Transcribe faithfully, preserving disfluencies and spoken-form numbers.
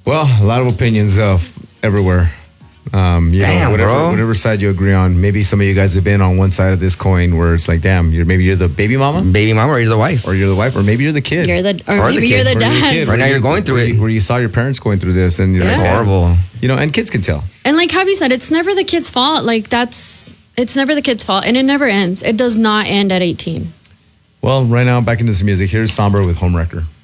Well, a lot of opinions uh, everywhere. Um, you damn, know, whatever, bro. whatever side you agree on. Maybe some of you guys have been on one side of this coin where it's like, damn, you're maybe you're the baby mama, baby mama, or you're the wife, or you're the wife, or maybe you're the kid. You're the, or, Or the maybe kid. you're the Or you're the dad. kid, Right now where you're going through where it. you, where you saw your parents going through this, and you're It's like, damn. horrible. You know, and kids can tell. And like Javi said, it's never the kid's fault. Like that's, it's never the kid's fault, and it never ends. It does not end at eighteen. Well, right now, back into some music. Here's Sombra with Homewrecker.